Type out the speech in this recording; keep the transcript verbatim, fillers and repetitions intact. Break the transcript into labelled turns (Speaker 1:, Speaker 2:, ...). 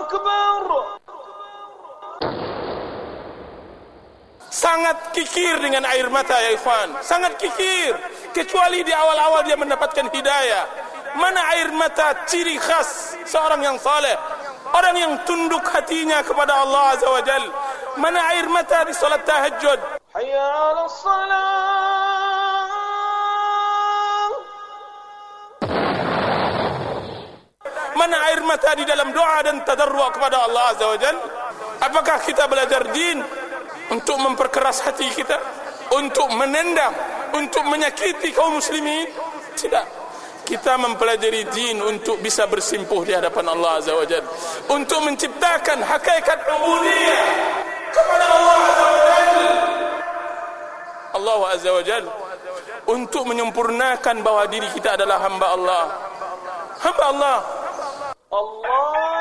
Speaker 1: Akbar. Sangat kikir dengan air mata ya ikhwan, sangat kikir, kecuali di awal-awal dia mendapatkan hidayah. Mana air mata ciri khas seorang yang saleh, orang yang tunduk hatinya kepada Allah Azza wa Jal. Mana air mata di salat tahajud, hayya 'alas salah. Mana air mata di dalam doa dan tadarru' kepada Allah Azza wa Jal. Apakah kita belajar din untuk memperkeras hati kita, untuk menendang, untuk menyakiti kaum muslimin? Tidak. Kita mempelajari din untuk bisa bersimpuh di hadapan Allah Azza wa Jalla, untuk menciptakan hakikat ubudiyah kepada Allah Azza wa Jalla. Allah Azza wa Jalla untuk menyempurnakan bahwa diri kita adalah hamba Allah. Hamba Allah. Allah